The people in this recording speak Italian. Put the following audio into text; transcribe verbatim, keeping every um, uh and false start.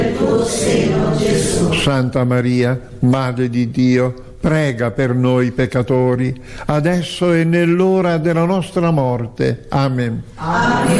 nel tuo seno, Gesù. Santa Maria, Madre di Dio, prega per noi peccatori, adesso e nell'ora della nostra morte. Amen. Amen.